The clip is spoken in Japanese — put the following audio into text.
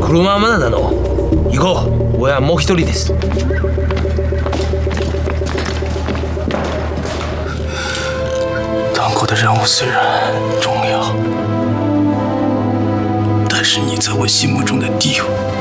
このままなの。行こう。我はもう一人です。 当国的任务虽然重要，但是你在我心目中的地位